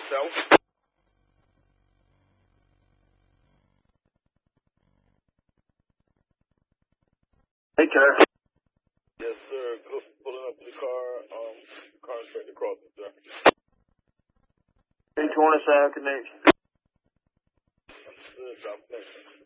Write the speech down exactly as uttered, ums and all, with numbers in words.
yourself. Take care. Yes, sir. Go, pulling up to the car. Um, car inspector crossing, sir. three twenty South Connection. Good job. Thanks.